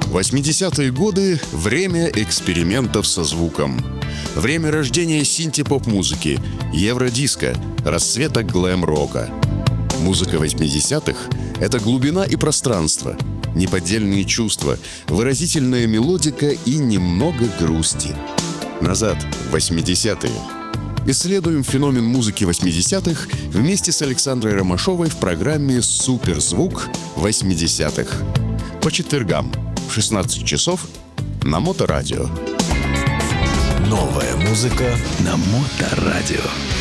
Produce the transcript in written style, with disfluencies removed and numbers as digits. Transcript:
80-е годы – время экспериментов со звуком. Время рождения синти-поп-музыки, евродиско, расцвета глэм-рока. Музыка 80-х – это глубина и пространство, неподдельные чувства, выразительная мелодика и немного грусти. Назад, в 80-е. Исследуем феномен музыки 80-х вместе с Александрой Ромашовой в программе «Суперзвук 80-х». По четвергам в 16 часов на Моторадио. Новая музыка на Моторадио.